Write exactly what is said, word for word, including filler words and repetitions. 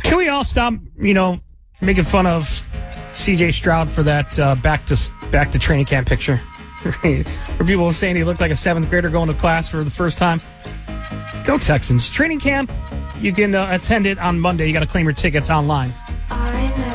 Can we all stop, you know, making fun of C J Stroud for that uh, back to back to training camp picture? Where people were saying he looked like a seventh grader going to class for the first time. Go Texans. Training camp, you can uh, attend it on Monday. You got to claim your tickets online.